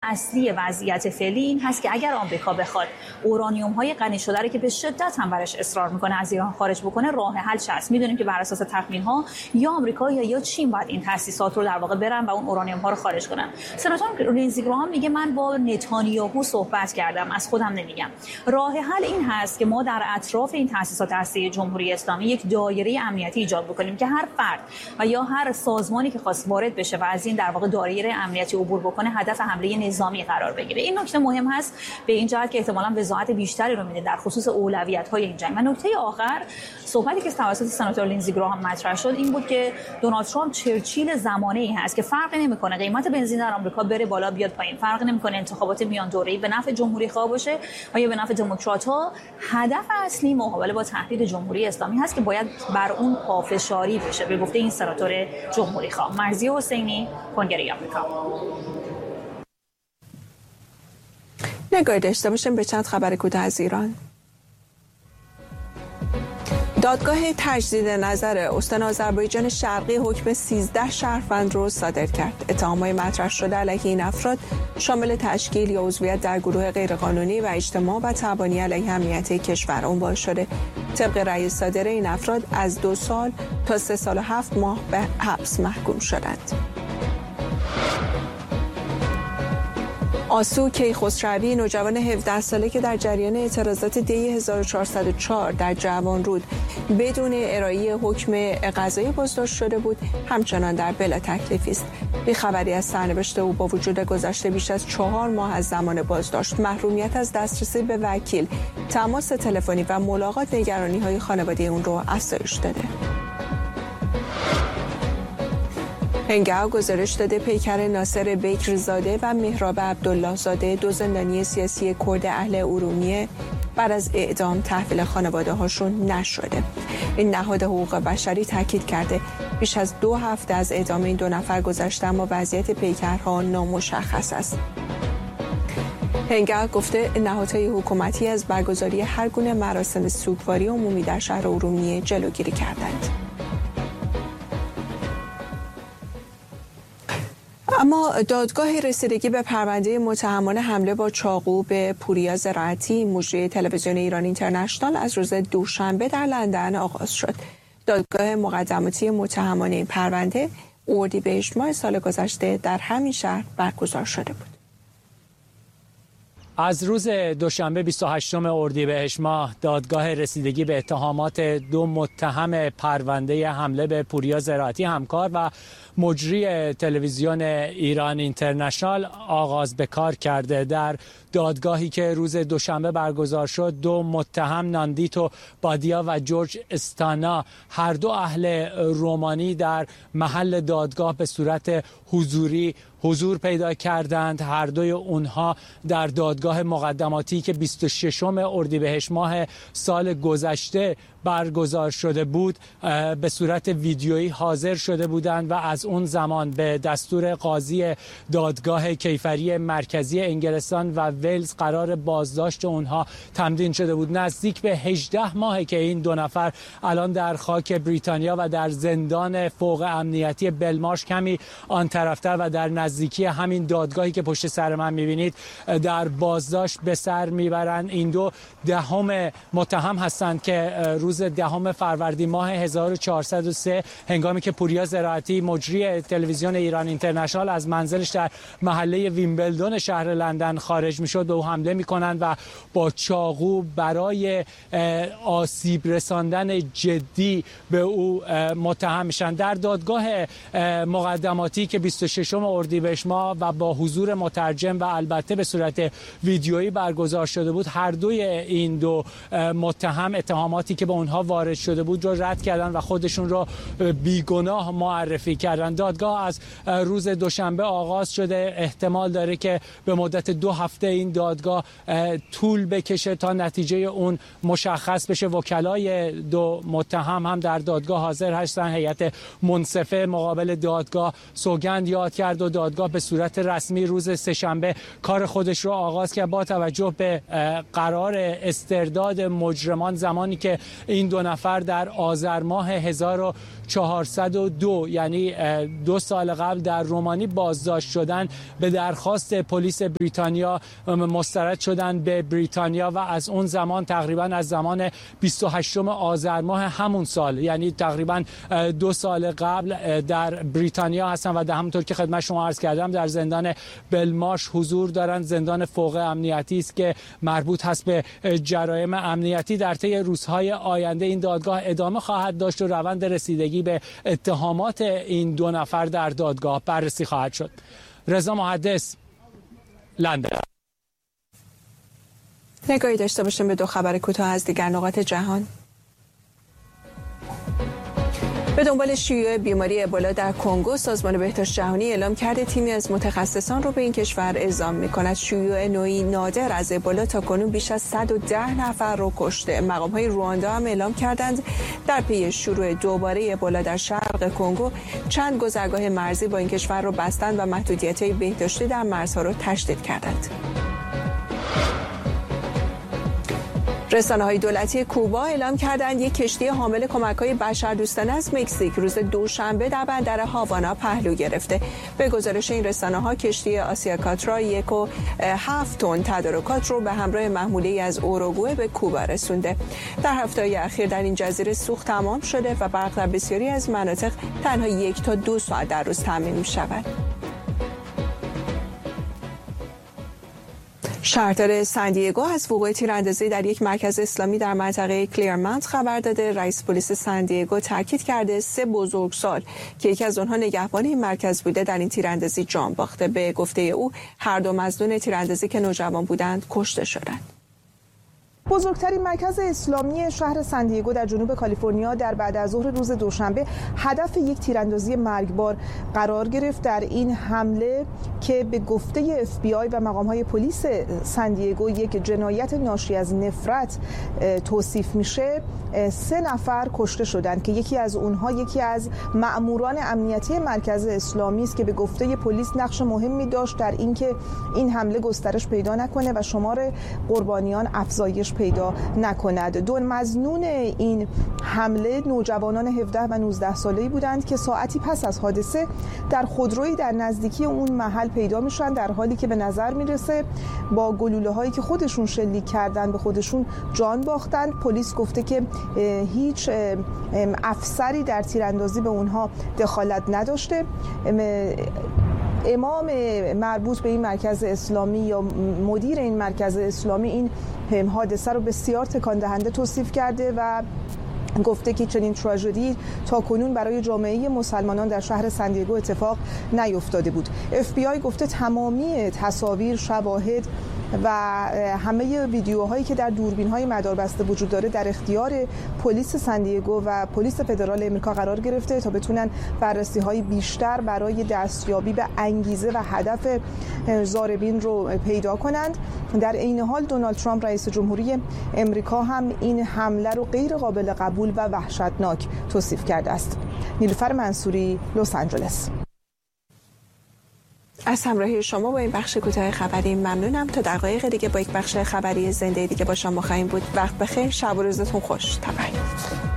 اصلی وضعیت فعلی این هست که اگر آمریکا بخواد اورانیوم های غنی شده رو که به شدت هم برش اصرار میکنه از ایران خارج بکنه، راه حل هست. میدونیم که بر اساس تخمین ها یا آمریکا یا چین باید این تاسیسات رو در واقع برن و اون اورانیوم ها رو خارج کنن. سناتور لینزی گراهام میگه من با نتانیاهو صحبت کردم، از خودم نمیگم. راه حل این هست که ما در اطراف این تاسیسات هسته جمهوری اسلامی یک دایره امنیتی ایجاد بکنیم که هر فرد و یا هر سازمانی که خواست وارد بشه و از این در واقع دایره امنیتی عبور بکنه هدف حمله نظامی قرار بگیره. این نکته مهم هست به این جهت که احتمالاً وضاحت بیشتری رو میده در خصوص اولویت‌های این جنگ. و نکته آخر صحبتی که توسط سناتور لینزی گراهام مطرح شد این بود که دونالد ترامپ چرچیل زمانه‌ای هست که فرق نمی‌کنه قیمت بنزین در آمریکا بره بالا بیاد پایین، فرق نمی‌کنه انتخابات میان دوره‌ای به نفع جمهوری‌خواه باشه و یا به نفع دموکرات‌ها. هدف اصلی مقابله با تهدید جمهوری اسلامی هست که باید بر اون پافشاری بشه به گفته این سناتور جمهوری‌خواه. مرضیه حسینی، کنگره آمریکا. نگاهی داشته باشیم به چند خبر کوتاه از ایران. دادگاه تجدید نظر استان آذربایجان شرقی حکم 13 شهروند رو صادر کرد. اتهامات مطرح شده علیه این افراد شامل تشکیل یا عضویت در گروه غیرقانونی و اجتماع و تبانی علیه امنیت کشور عنوان شده. طبق رأی صادر این افراد از 2 سال تا 3 سال و 7 ماه به حبس محکوم شدند. آسو کیخسروی نوجوان 17 ساله که در جریان اعتراضات دی 1404 در جوانرود بدون ارائه حکم قضایی بازداشت شده بود همچنان در بلا تکلیفی است. بی‌خبری از سرنوشت او با وجود گذشته بیش از 4 ماه از زمان بازداشت، محرومیت از دسترسی به وکیل، تماس تلفنی و ملاقات نگرانی‌های خانواده اون رو افزایش داده. هنگام گزارش داده پیکر ناصر بکرزاده و مهراب عبدالله زاده 2 زندانی سیاسی کرد اهل ارومیه بعد از اعدام تحویل خانواده هاشون نشده. این نهاد حقوق بشری تاکید کرده بیش از 2 هفته از اعدام این 2 نفر گذشته اما وضعیت پیکرها نامشخص است. هنگام گفته نهادهای حکومتی از برگزاری هر گونه مراسم سوگواری عمومی در شهر ارومیه جلوگیری کردند. اما دادگاه رسیدگی به پرونده متهمان حمله با چاقو به پوریا زراعتی مجری تلویزیون ایران اینترنشنال از روز دوشنبه در لندن آغاز شد. دادگاه مقدماتی متهمان این پرونده اردیبهشت ماه سال گذشته در همین شهر برگزار شده بود. از روز دوشنبه 28 اردیبهشت ماه دادگاه رسیدگی به اتهامات 2 متهم پرونده حمله به پوریا زراعتی همکار و مجری تلویزیون ایران اینترنشنال آغاز به کار کرده. در دادگاهی که روز دوشنبه برگزار شد 2 متهم ناندیتو بادیا و جورج استانا هر دو اهل رومانی در محل دادگاه به صورت حضوری حضور پیدا کردند. هر دوی اونها در دادگاه مقدماتی که 26 اردیبهشت ماه سال گذشته برگزار شده بود به صورت ویدیویی حاضر شده بودند و از اون زمان به دستور قاضی دادگاه کیفری مرکزی انگلستان و ولز قرار بازداشت اونها تمدید شده بود. نزدیک به 18 ماهه که این 2 نفر الان در خاک بریتانیا و در زندان فوق امنیتی بلمارش کمی آن طرفتر و در نزدیکی همین دادگاهی که پشت سر من میبینید در بازداشت به سر میبرند. این 2 دهم متهم هستند که روز 10 فروردین ماه 1403 هنگامی که پوریا زراعتی مجری تلویزیون ایران اینترنشنال از منزلش در محله ویمبلدون شهر لندن خارج میشد به او حمله میکنند و با چاقو برای آسیب رساندن جدی به او متهم میشن. در دادگاه مقدماتی که 26 اردیبهشت ماه و با حضور مترجم و البته به صورت ویدیویی برگزار شده بود هر دوی این 2 متهم اتهاماتی که به اونها وارد شده بود رو رد کردن و خودشون رو بیگناه معرفی کردن. دادگاه از روز دوشنبه آغاز شده. احتمال داره که به مدت 2 هفته این دادگاه طول بکشه تا نتیجه اون مشخص بشه. وکلای 2 متهم هم در دادگاه حاضر هستن. هیئت منصفه مقابل دادگاه سوگند یاد کرد و دادگاه به صورت رسمی روز سه‌شنبه کار خودش رو آغاز کرد با توجه به قرار استرداد مجرمان زمانی که این دو نفر در آذر ماه 1402 یعنی 2 سال قبل در رومانی بازداشت شدن به درخواست پلیس بریتانیا مسترد شدن به بریتانیا و از اون زمان تقریبا از زمان 28 آذر ماه همون سال یعنی تقریبا 2 سال قبل در بریتانیا هستن و همونطور که خدمت شما عرض کردم در زندان بلمارش حضور دارند. زندان فوق امنیتی است که مربوط هست به جرایم امنیتی. در طی روزهای آینده این دادگاه ادامه خواهد داشت و روند رسیدگی به اتهامات این دو نفر در دادگاه بررسی خواهد شد. رضا محدث، لندن. نگاهی داشته باشیم به 2 خبر کوتاه از دیگر نقاط جهان. به دنبال شیوع بیماری ابولا در کنگو، سازمان بهداشت جهانی اعلام کرده تیمی از متخصصان را به این کشور اعزام می‌کند. شیوع نوعی نادر از ابولا تاکنون بیش از 110 نفر را کشته. مقام‌های رواندا هم اعلام کردند در پی شروع دوباره ابولا در شرق کنگو چند گذرگاه مرزی با این کشور را بستند و محدودیت‌های بهداشتی در مرزها را تشدید کردند. رسانه‌های دولتی کوبا اعلام کردند یک کشتی حامل کمک‌های بشردوستانه از مکزیک روز دوشنبه در بندر هاوانا پهلو گرفته. به گزارش این رسانه‌ها کشتی آسیا کاترا 1.7 تن تدارکات رو به همراه محموله‌ای از اوروگوئه به کوبا رسونده. در هفته‌های اخیر در این جزیره سوخت تمام شده و برق در بسیاری از مناطق تنها 1 تا 2 ساعت در روز تامین می‌شود. شهردار سندیگو از وقوع تیراندازی در یک مرکز اسلامی در منطقه کلیرمنت خبر داده. رئیس پلیس سندیگو تاکید کرده 3 بزرگسال که یکی از آنها نگهبان این مرکز بوده در این تیراندازی جان باخته. به گفته او هر دو مظنون تیراندازی که نوجوان بودند کشته شدند. بزرگترین مرکز اسلامی شهر سندیگو در جنوب کالیفرنیا در بعد از ظهر روز دوشنبه هدف یک تیراندازی مرگبار قرار گرفت. در این حمله که به گفته FBI و مقام‌های پلیس سندیگو یک جنایت ناشی از نفرت توصیف میشه، 3 نفر کشته شدند که یکی از اونها یکی از مأموران امنیتی مرکز اسلامی است که به گفته پلیس نقش مهمی داشت در اینکه این حمله گسترش پیدا نکنه و شمار قربانیان افزایش پیدا نکند. 2 مظنون این حمله نوجوانان 17 و 19 ساله‌ای بودند که ساعتی پس از حادثه در خودرویی در نزدیکی اون محل پیدا میشن، در حالی که به نظر میرسه با گلوله‌هایی که خودشون شلیک کردن به خودشون جان باختند. پلیس گفته که هیچ افسری در تیراندازی به اونها دخالت نداشته. امام مربوط به این مرکز اسلامی یا مدیر این مرکز اسلامی این حادثه رو بسیار تکان دهنده توصیف کرده و گفته که چنین تراژدی تا کنون برای جامعه مسلمانان در شهر سندیگو اتفاق نیفتاده بود. FBI گفته تمامی تصاویر، شواهد و همه ویدیوهایی که در دوربین‌های مداربسته وجود داره در اختیار پلیس سندیگو و پلیس فدرال امریکا قرار گرفته تا بتونن بررسی‌های بیشتر برای دستیابی به انگیزه و هدف ضاربین رو پیدا کنند. در این حال دونالد ترامپ رئیس جمهوری امریکا هم این حمله رو غیر قابل قبول و وحشتناک توصیف کرده است. نیلوفر منصوری، لس آنجلس. از همراهی شما با این بخش کوتاه خبری ممنونم. تا دقایق دیگه با یک بخش خبری زنده دیگه با شما خواهیم بود. وقت بخیر، شب و روزتون خوش. تبریک.